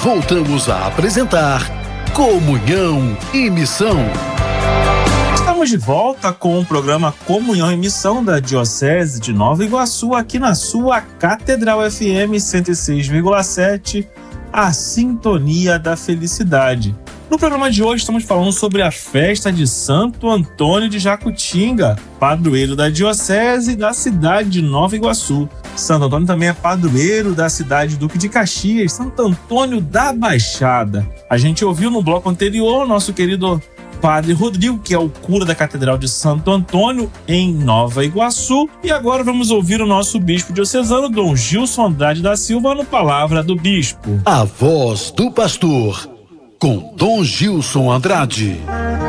voltamos a apresentar Comunhão e Missão. Estamos de volta com o programa Comunhão e Missão da Diocese de Nova Iguaçu, aqui na sua Catedral FM 106,7, a Sintonia da Felicidade. No programa de hoje estamos falando sobre a festa de Santo Antônio de Jacutinga, padroeiro da Diocese da cidade de Nova Iguaçu. Santo Antônio também é padroeiro da cidade Duque de Caxias, Santo Antônio da Baixada. A gente ouviu no bloco anterior o nosso querido Padre Rodrigo, que é o cura da Catedral de Santo Antônio, em Nova Iguaçu. E agora vamos ouvir o nosso bispo diocesano, Dom Gilson Andrade da Silva, no Palavra do Bispo. A voz do pastor, com Dom Gilson Andrade.